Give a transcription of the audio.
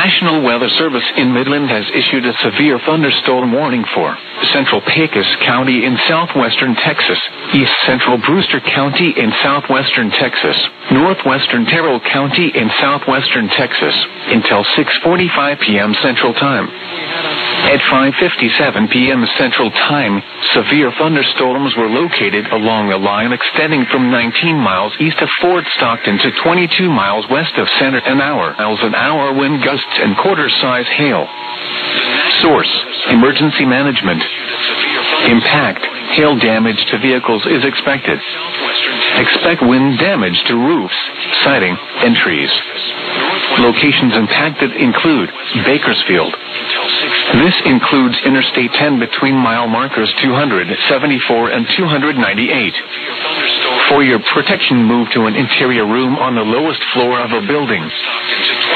National Weather Service in Midland has issued a severe thunderstorm warning for central Pecos County in southwestern Texas, east central Brewster County in southwestern Texas, northwestern Terrell County in southwestern Texas, until 6:45 p.m. Central Time. At 5:57 p.m. Central Time, severe thunderstorms were located along a line extending from 19 miles east of Fort Stockton to 22 miles west of Center miles an hour wind gusts and quarter-size hail. Source: Emergency Management. Impact: hail damage to vehicles is expected. Expect wind damage to roofs, siding, and trees. Locations impacted include Bakersfield. This includes Interstate 10 between mile markers 274 and 298. For your protection, move to an interior room on the lowest floor of a building.